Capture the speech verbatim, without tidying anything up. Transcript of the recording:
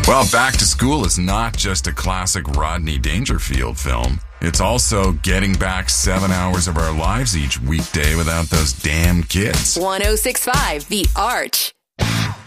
Well, Back to School is not just a classic Rodney Dangerfield film. It's also getting back seven hours of our lives each weekday without those damn kids. one oh six point five The Arch.